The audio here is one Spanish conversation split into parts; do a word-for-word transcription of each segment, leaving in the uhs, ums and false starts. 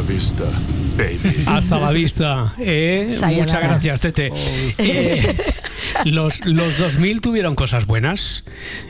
vista, baby. Hasta la vista. Eh, muchas gracias, Tete. Eh, los, los dos mil tuvieron cosas buenas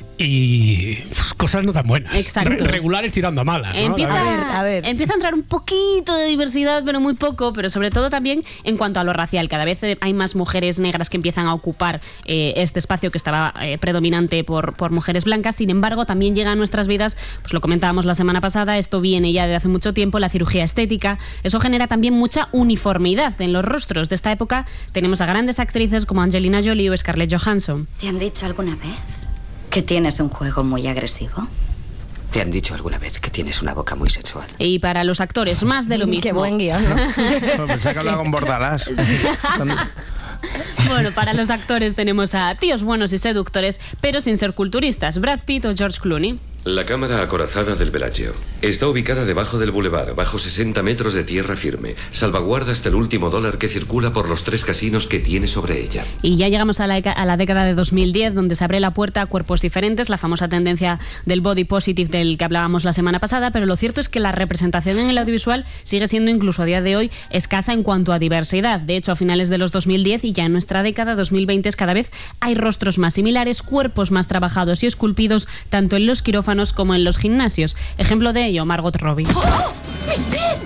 y cosas no tan buenas. Exacto. Re- regulares tirando a malas, ¿no? Empieza, A a, ver. a ver. empieza a entrar un poquito de diversidad, pero muy poco, pero sobre todo también en cuanto a lo racial. Cada vez hay más mujeres negras que empiezan a ocupar eh, este espacio que estaba eh, predominante por, por mujeres blancas. Sin embargo, también llega a nuestras vidas, pues lo comentábamos la semana pasada, esto viene ya de hace mucho tiempo, la cirugía estética. Eso genera también mucha uniformidad en los rostros. De esta época tenemos a grandes actrices como Angelina Jolie o Scarlett Johansson. ¿Te han dicho alguna vez que tienes un juego muy agresivo? ¿Te han dicho alguna vez que tienes una boca muy sensual? Y para los actores, más de lo mismo. Qué buen guión, ¿no? Pues pensé que hablaba con Bordalás. Sí. Bueno, para los actores tenemos a tíos buenos y seductores, pero sin ser culturistas, Brad Pitt o George Clooney. La cámara acorazada del Bellagio está ubicada debajo del bulevar, bajo sesenta metros de tierra firme. Salvaguarda hasta el último dólar que circula por los tres casinos que tiene sobre ella. Y ya llegamos a la, a la década de dos mil diez, donde se abre la puerta a cuerpos diferentes, la famosa tendencia del body positive del que hablábamos la semana pasada, pero lo cierto es que la representación en el audiovisual sigue siendo incluso a día de hoy escasa en cuanto a diversidad. De hecho, a finales de los dos mil diez y ya en nuestra década dos mil veinte cada vez hay rostros más similares, cuerpos más trabajados y esculpidos, tanto en los quirófanos como en los gimnasios. Ejemplo de ello, Margot Robbie. ¡Oh! ¡Mis pies!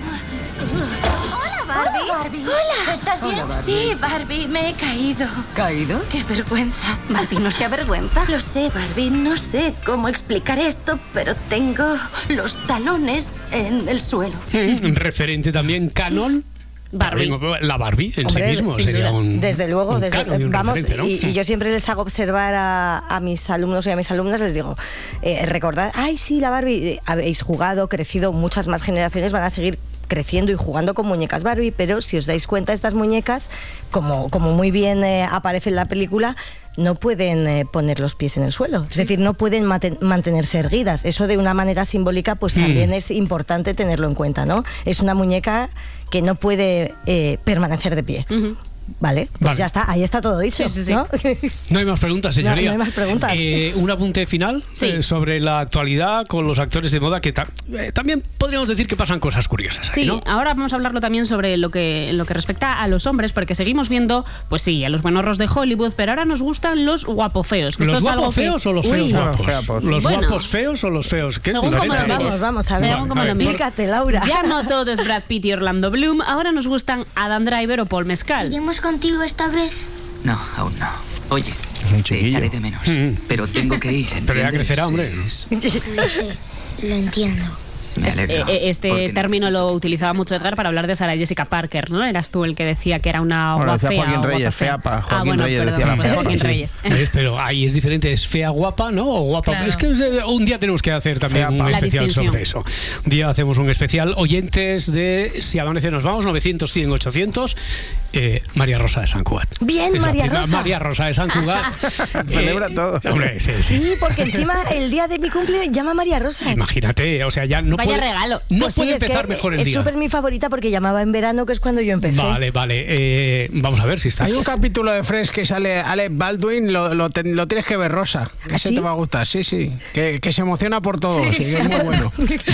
Hola, Barbie. Hola, Barbie. Hola. ¿Estás bien? Hola, Barbie. Sí, Barbie, me he caído. ¿Caído? ¡Qué vergüenza! Barbie, no se avergüenza. Lo sé, Barbie, no sé cómo explicar esto, pero tengo los talones en el suelo. Mm, referente también canon. Barbie. La Barbie en Hombre, sí mismo sin sería duda. un Desde luego, un desde, canon y un vamos, referente, ¿no? y, y yo siempre les hago observar a, a mis alumnos y a mis alumnas, les digo, eh, recordad, ay sí, la Barbie, eh, habéis jugado, crecido, muchas más generaciones van a seguir creciendo y jugando con muñecas Barbie, pero si os dais cuenta, estas muñecas, como, como muy bien eh, aparece en la película, no pueden eh, poner los pies en el suelo, es decir, no pueden mate- mantenerse erguidas. Eso de una manera simbólica pues también mm. es importante tenerlo en cuenta, ¿no? Es una muñeca que no puede eh, permanecer de pie. Uh-huh. Vale, pues vale. Ya está, ahí está todo dicho, sí, sí, sí. ¿no? No hay más preguntas, señoría. No, no hay más preguntas. Eh, un apunte final sí. eh, sobre la actualidad con los actores de moda, que ta- eh, también podríamos decir que pasan cosas curiosas ahí, sí, ¿no? Ahora vamos a hablarlo también sobre lo que, lo que respecta a los hombres, porque seguimos viendo, pues sí, a los buenorros de Hollywood, pero ahora nos gustan los guapofeos. ¿Los guapofeos que... o los feos Uy, guapos? no, ¿Los bueno, guapos feos o los feos? ¿Qué según como lo mires. Vamos, vamos a ver. Según como lo mires. Explícate, Laura. Ya no todo es Brad Pitt y Orlando Bloom, ahora nos gustan Adam Driver o Paul Mescal. ¿Iremos contigo esta vez? No, aún no. Oye, te echaré de menos, Mm. pero tengo que ir, ¿entiendes? Pero ya crecerá, hombre. Es- Lo sé, lo entiendo. Me alegro. Este, este porque término necesito- lo utilizaba mucho Edgar para hablar de Sarah Jessica Parker, ¿no? Eras tú el que decía que era una Bueno, guapa decía fea. Joaquín o Reyes, guapa fea pa- Joaquín ah, bueno, Reyes perdón, decía la pues fea, Joaquín sí. Reyes. ¿Ves? Pero ahí es diferente, es fea guapa, ¿no? O guapa. Claro. Es que eh, un día tenemos que hacer también Fea un pa. La especial distinción. sobre eso. Un día hacemos un especial. Oyentes de Si Amanece Nos Vamos, novecientos, cien, ochocientos. Eh, María Rosa de Sant Cugat. Bien, Es la María primera Rosa. María Rosa de Sant Cugat. Celebra todo. Hombre, sí, sí. Sí, porque encima el día de mi cumple llama María Rosa. Imagínate, o sea, ya no Vaya puede, regalo. no Pues sí, puede es que empezar mejor el es día. súper mi favorita porque llamaba en verano, que es cuando yo empecé. Vale, vale. Eh, vamos a ver si está. Hay un capítulo de Friends que sale Alec Baldwin, lo, lo, te- lo tienes que ver, Rosa. Ese ¿Sí? te va a gustar, sí, sí. Que, que se emociona por todo, sí, que es muy bueno.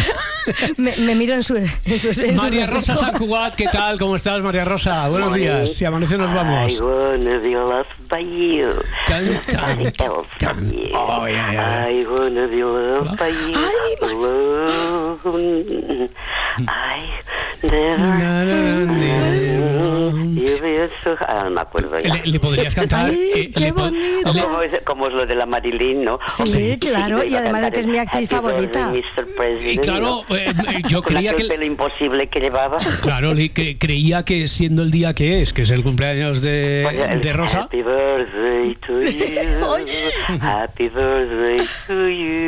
me, me miro en su... En su en su- María Rosa Sant Cugat, ¿qué tal? ¿Cómo estás, María Rosa? Buenos días. Si Amanece Nos Vamos. I wanna be loved by you. Tan, tan, Nobody else tan. but you. Oh, yeah, yeah. I wanna be loved by you. Ay, Alone. I never. Na, na, na, You feel so- Ah, no me acuerdo ya. Le, le podrías cantar. Ay, eh, qué le po- bonito. le- Como es, como es lo de la Marilyn, ¿no? Sí, Hombre, claro, yo y iba a además la cantar que es mi el actriz Happy favorita. Birthday, mister President, Y claro, ¿no? eh, yo Con creía aquel que. pelo imposible que llevaba. Claro, le- que, creía que siendo el día que es, que es el cumpleaños de, Oye, el de Rosa. Happy birthday to you. Happy birthday to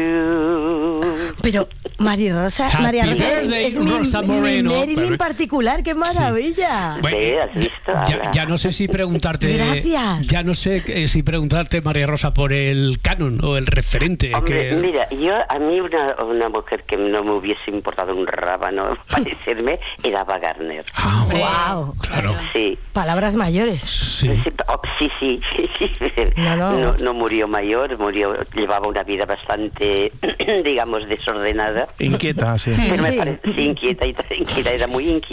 you. Pero María Rosa, Happy María Rosa es, birthday, es mi, Rosa mi Moreno. Marilyn Pero- particular, qué maravilla. Bueno, Sí, ¿has visto? ya, Ahora. ya no sé si preguntarte. Gracias. Ya no sé eh, si preguntarte, María Rosa, por el canon o el referente. Hombre, que... mira, yo a mí una, una mujer que no me hubiese importado un rábano parecerme era Ava Gardner. Ah, Wow. claro. Sí. Palabras mayores. Sí. Sí, oh, sí, sí, sí, sí. No, no. No, no murió mayor, murió, llevaba una vida bastante, digamos, desordenada. Inquieta, sí. Pero me Sí. parece, sí, inquieta, y inquieta, era muy inquieta.